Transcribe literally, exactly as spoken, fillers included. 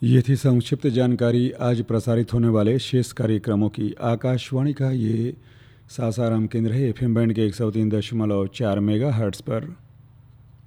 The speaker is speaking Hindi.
ये थी संक्षिप्त जानकारी आज प्रसारित होने वाले शेष कार्यक्रमों की। आकाशवाणी का ये सासाराम केंद्र है, एफएम बैंड के एक सौ तीन दशमलव चार मेगा हर्ट्स पर।